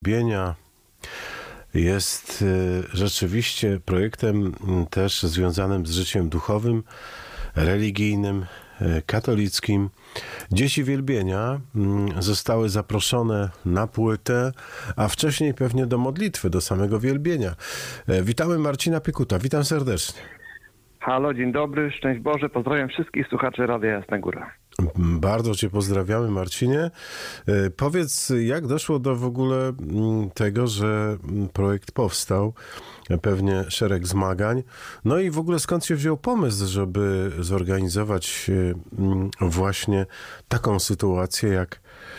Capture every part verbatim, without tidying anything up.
Bienia jest rzeczywiście projektem też związanym z życiem duchowym, religijnym, katolickim. Dzieci Wielbienia zostały zaproszone na płytę, a wcześniej pewnie do modlitwy, do samego wielbienia. Witamy Marcina Piekuta, witam serdecznie. Halo, dzień dobry, szczęść Boże, pozdrawiam wszystkich słuchaczy Radia Jasna Góra. Bardzo Cię pozdrawiamy, Marcinie. Powiedz, jak doszło do w ogóle tego, że projekt powstał? Pewnie szereg zmagań. No i w ogóle skąd się wziął pomysł, żeby zorganizować właśnie taką sytuację, jak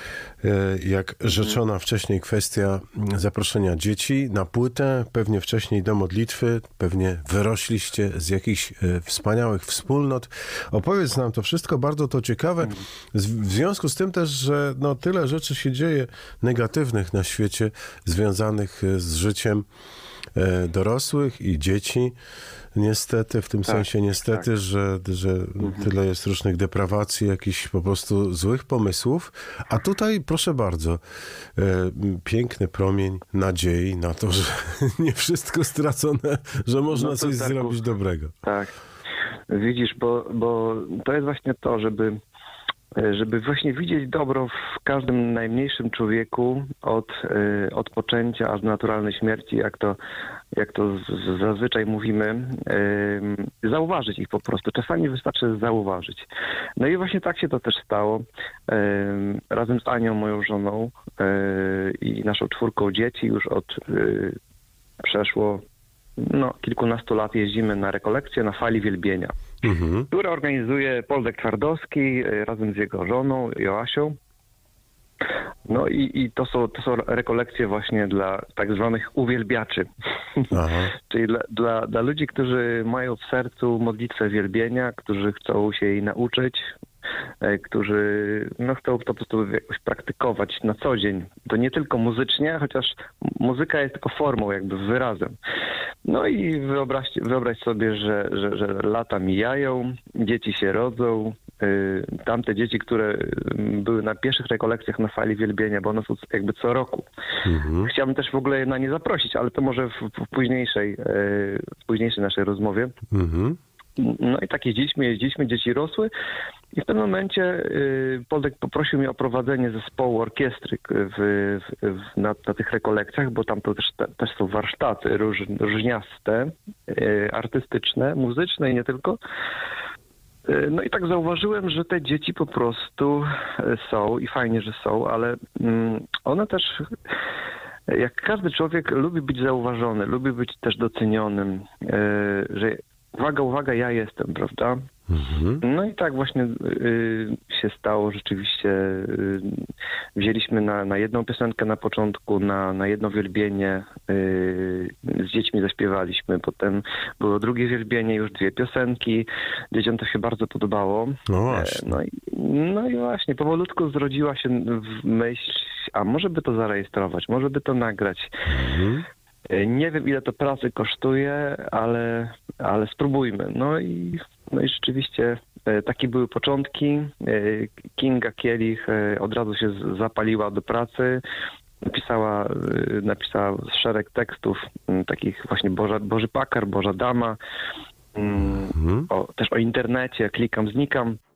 jak rzeczona wcześniej kwestia zaproszenia dzieci na płytę, pewnie wcześniej do modlitwy, pewnie wyrośliście z jakichś wspaniałych wspólnot. Opowiedz nam to wszystko, bardzo to ciekawe, w związku z tym też, że no, tyle rzeczy się dzieje negatywnych na świecie, związanych z życiem dorosłych i dzieci. Niestety, w tym tak, sensie niestety, tak. że, że mhm. tyle jest różnych deprawacji, jakichś po prostu złych pomysłów. A tutaj, proszę bardzo, e, piękny promień nadziei na to, że nie wszystko stracone, że można no coś tak, zrobić dobrego. Tak. Widzisz, bo, bo to jest właśnie to, żeby żeby właśnie widzieć dobro w każdym najmniejszym człowieku od, od poczęcia aż do naturalnej śmierci, jak to, jak to z, zazwyczaj mówimy, yy, zauważyć ich po prostu. Czasami wystarczy zauważyć. No i właśnie tak się to też stało. Yy, razem z Anią, moją żoną yy, i naszą czwórką dzieci już od yy, przeszło no, kilkunastu lat jeździmy na rekolekcje na fali wielbienia, mhm. które organizuje Poldek Twardowski razem z jego żoną Joasią. No i, i to są, to są rekolekcje właśnie dla tak zwanych uwielbiaczy. Aha. Czyli dla, dla, dla ludzi, którzy mają w sercu modlitwę wielbienia, którzy chcą się jej nauczyć, którzy no, chcą to po prostu jakoś praktykować na co dzień. To nie tylko muzycznie, chociaż muzyka jest tylko formą, jakby wyrazem. No i wyobraź, wyobraź sobie, że, że, że lata mijają, dzieci się rodzą. Yy, tamte dzieci, które były na pierwszych rekolekcjach na fali wielbienia, bo one są jakby co roku. Mhm. Chciałbym też w ogóle je na nie zaprosić, ale to może w, w późniejszej, yy, w późniejszej naszej rozmowie. Mhm. No i tak jeździliśmy, jeździliśmy, dzieci rosły i w tym momencie y, Poldek poprosił mnie o prowadzenie zespołu orkiestry w, w, w, na, na tych rekolekcjach, bo tam to też, te, też są warsztaty róż, różniaste, y, artystyczne, muzyczne i nie tylko. Y, no i tak zauważyłem, że te dzieci po prostu są i fajnie, że są, ale y, one też, jak każdy człowiek, lubi być zauważony, lubi być też docenionym, y, że uwaga, uwaga, ja jestem, prawda? Mhm. No i tak właśnie y, się stało rzeczywiście. Y, wzięliśmy na, na jedną piosenkę na początku, na, na jedno wielbienie. Y, z dziećmi zaśpiewaliśmy. Potem było drugie wielbienie, już dwie piosenki. Dzieciom to się bardzo podobało. No właśnie. No i, no i właśnie, powolutku zrodziła się myśl, a może by to zarejestrować, może by to nagrać. Mhm. Nie wiem, ile to pracy kosztuje, ale, ale spróbujmy. No i, no i rzeczywiście takie były początki. Kinga Kielich od razu się zapaliła do pracy. Napisała, napisała szereg tekstów, takich właśnie Boża, Boży Pakar, Boża Dama, mhm. o, też o internecie, klikam, znikam.